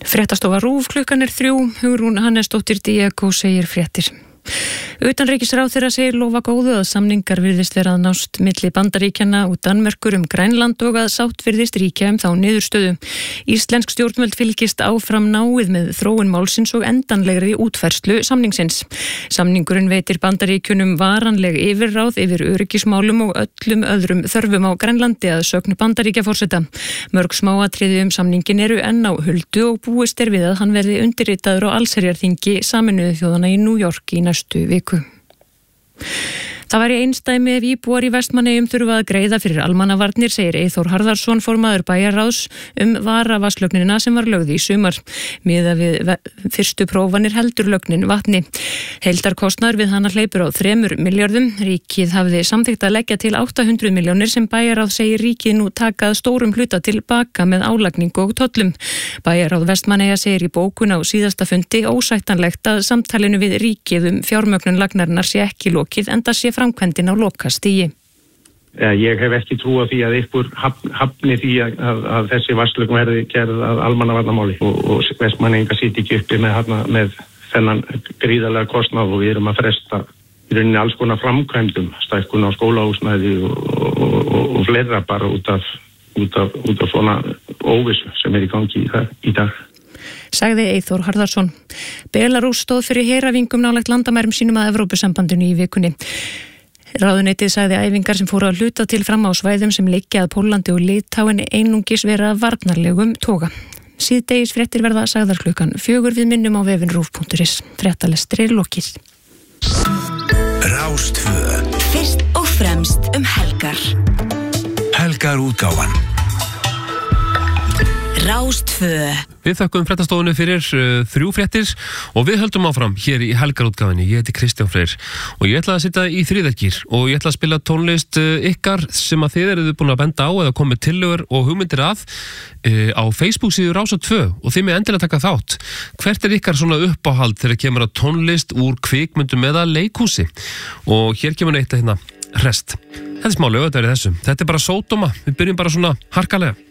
Fréttastofa RÚV, klukkan 3, Hugrún Hannesdóttir Díakó segir fréttir. Utanríkisráðherra segir lofa góðu að samningar virðist vera að nást milli Bandaríkjanna og Danmerkur Grænland og að sátt virðist ríkja þá niðurstöðu. Íslensk stjórnvöld fylgist áfram náið með þróun málsins og endanlegri útfærslu samningsins. Samningurinn veitir Bandaríkjunum varanleg yfirráð yfir öryggismálum og öllum öðrum þörfum á Grænlandi að sögn Bandaríkjaforseta. Mörg smáatriði samningin eru enn á huldu og búist við að hann verði undirritaður á allsherjarþingi Sameinuðu þjóðanna í New York í næstu viku. Það væri einsdæmi ef íbúar í Vestmannaeyjum þurfa að greiða fyrir almannavarnir, segir Eyþór Harðarson, formaður bæjarráðs, varavatnslögnina sem var lögð í sumar. Miðað við fyrstu prófanir heldur lögnin vatni. Heildarkostnaður við hana hleypur á 3 milljörðum. Ríkið hafði samþykkt að leggja til 800 milljónir sem bæjarráð segir ríkið nú takað stórum hluta til baka með álagningu og tollum. Bæjarráð Vestmannaeyja segir í bókun á síðasta fundi ósættanlegt að samtalinu við ríkið fjármögnun lagnarinnar sé ekki lokið enda sé framkvæmdin á lokastigi. Ég hef ekki trú á því að ykkur hafni því að þessi vatnslögn verði gerð að almannavarnamáli og Vestmannaeyingar sitja ekki uppi með þennan gríðarlega kostnað og við erum að fresta í rauninni alls konar framkvæmdum, stækkun á skólahúsnæði og fleira bara út af svona óvissu sem í gangi í dag. Sagði Eyþór Harðarson. Belarús stóð fyrir heræfingum nálægt landamærum sínum að Evrópusambandinu í vikunni. Ráðuneytið sagði æfingar sem fóru að hluta til fram á svæðum sem liggja að Póllandi og Litáen einungis vera varnarlegum toga. Síðdegis fréttir verða sagðar klukkan 4 við minnum á vefinn rúv.is. Fréttalestri lokið. Rástvö. Fyrst og fremst helgar. Helgar útgáfan. Rástvö. Við þökkum fréttastofunni fyrir 3 fréttir og við höldum áfram hér í helgarútgáfinni. Ég heiti Kristján Freyr og ég ætla að sitja í þriðakýr og ég ætla að spila tónlist ykkar sem að þið eruð búin að benda á eða komið tillögur og hugmyndir að á Facebook síðu Rásar 2 og þið með endilega taka þátt. Hvert ykkar svona uppáhald þegar kemur að tónlist úr kvikmyndum eða leikhúsi? Og hér kemur eitt að hrest. Þetta smá lög, þetta þessu. Þetta bara sódóma. Við byrjum bara svona harkalega.